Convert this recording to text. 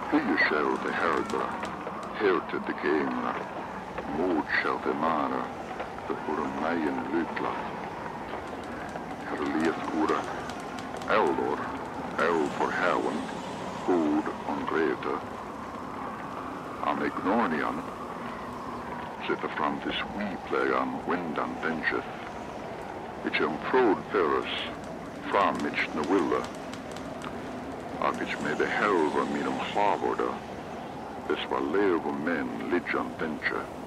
Hye shall the herda, herte the gamer, mod shall the mara, the Hurmayan lykla. Herlieth ura, Eldor, El for heaven, god on rete. Am Ignornian, zette fram til sweeplegan windan dencheth. Ich frod ferus, fram ich na willa. Ag ich med de helva minum havorda, es var levo men lidjan denche.